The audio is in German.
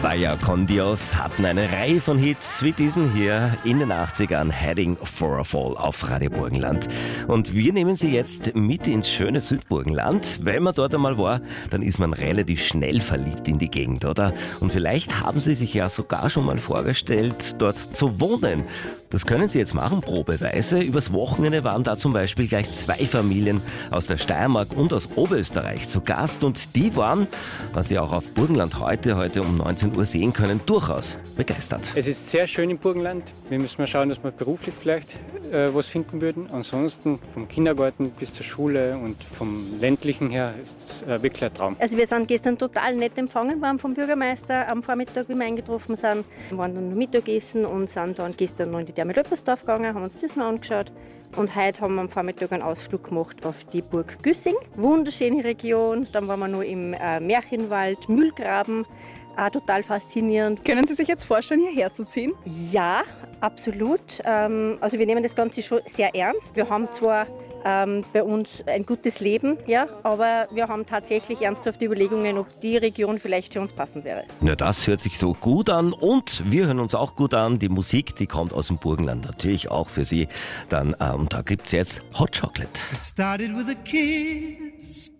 Vaya con Dios hatten eine Reihe von Hits wie diesen hier in den 80ern, Heading for a Fall auf Radio Burgenland. Und wir nehmen Sie jetzt mit ins schöne Südburgenland. Wenn man dort einmal war, dann ist man relativ schnell verliebt in die Gegend, oder? Und vielleicht haben Sie sich ja sogar schon mal vorgestellt, dort zu wohnen. Das können Sie jetzt machen, probeweise. Übers Wochenende waren da zum Beispiel gleich 2 Familien aus der Steiermark und aus Oberösterreich zu Gast. Und die waren, was Sie auch auf Burgenland heute um 19 Uhr sehen können, durchaus begeistert. Es ist sehr schön im Burgenland. Wir müssen mal schauen, dass wir beruflich vielleicht was finden würden. Ansonsten vom Kindergarten bis zur Schule und vom ländlichen her ist es wirklich ein Traum. Also wir sind gestern total nett empfangen worden vom Bürgermeister am Vormittag, wie wir eingetroffen sind. Wir waren dann noch Mittagessen und sind dann gestern noch in die Therme Röppersdorf gegangen, haben uns das noch angeschaut. Und heute haben wir am Vormittag einen Ausflug gemacht auf die Burg Güssing. Wunderschöne Region. Dann waren wir noch im Märchenwald, Mühlgraben. Auch total faszinierend. Können Sie sich jetzt vorstellen, hierher zu ziehen? Ja, absolut. Also wir nehmen das Ganze schon sehr ernst. Wir haben zwar bei uns ein gutes Leben, ja, aber wir haben tatsächlich ernsthafte Überlegungen, ob die Region vielleicht für uns passend wäre. Na, das hört sich so gut an und wir hören uns auch gut an. Die Musik, die kommt aus dem Burgenland, natürlich auch für Sie. Dann, da gibt's jetzt Hot Chocolate. It started with a kiss.